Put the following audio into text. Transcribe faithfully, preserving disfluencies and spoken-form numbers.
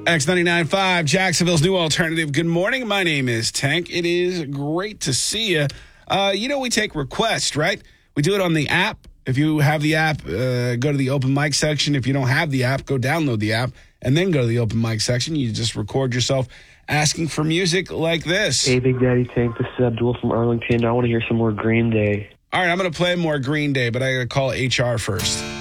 X ninety-nine point five, Jacksonville's new alternative. Good morning. My name is Tank. It is great to see you. Uh, you know, we take requests, right? We do it on the app. If you have the app, uh, go to the open mic section. If you don't have the app, go download the app and then go to the open mic section. You just record yourself asking for music like this. Hey, Big Daddy Tank. This is Abdul from Arlington. I want to hear some more Green Day. All right, I'm going to play more Green Day, but I got to call H R first.